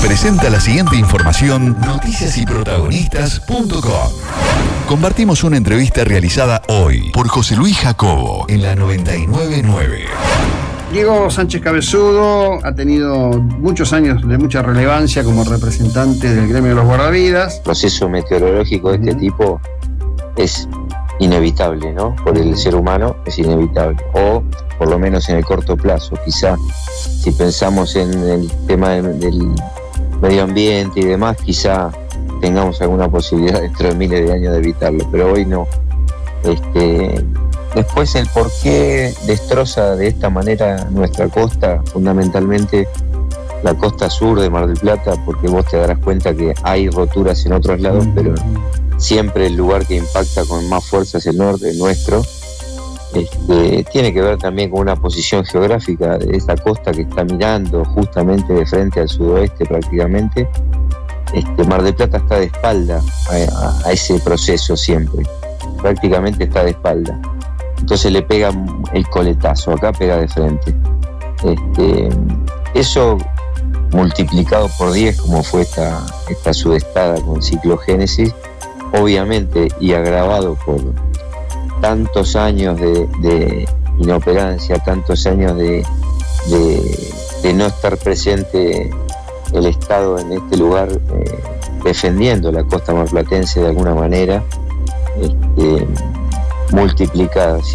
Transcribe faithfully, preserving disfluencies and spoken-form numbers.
Presenta la siguiente información noticias y protagonistas punto com. Compartimos una entrevista realizada hoy por José Luis Jacobo en la noventa y nueve punto nueve. Diego Sánchez Cabezudo ha tenido muchos años de mucha relevancia como representante del gremio de los guardavidas. El proceso meteorológico de este uh-huh. tipo es inevitable, ¿no? Por el ser humano es inevitable, o por lo menos en el corto plazo. Quizá si pensamos en el tema del, del medio ambiente y demás, quizá tengamos alguna posibilidad dentro de miles de años de evitarlo, pero hoy no. Este, después el por qué destroza de esta manera nuestra costa, fundamentalmente la costa sur de Mar del Plata, porque vos te darás cuenta que hay roturas en otros lados, pero siempre el lugar que impacta con más fuerza es el norte, el nuestro. Este, tiene que ver también con una posición geográfica de esta costa que está mirando justamente de frente al sudoeste prácticamente. Este, Mar del Plata está de espalda a, a ese proceso siempre, prácticamente está de espalda. Entonces le pega el coletazo, acá pega de frente. Este, eso multiplicado por diez, como fue esta, esta sudestada con ciclogénesis, obviamente, y agravado por tantos años de, de inoperancia, tantos años de, de, de no estar presente el Estado en este lugar, eh, defendiendo la costa marplatense de alguna manera, este, multiplicada.